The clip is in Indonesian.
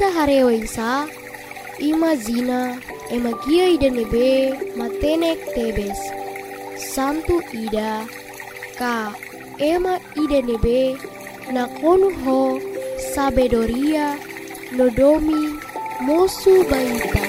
ida harewaisa ima zina ema gia ida nebe matenek tebes santu ida ka ema ida nebe nakonu ho sabedoria nodomi mosu baita.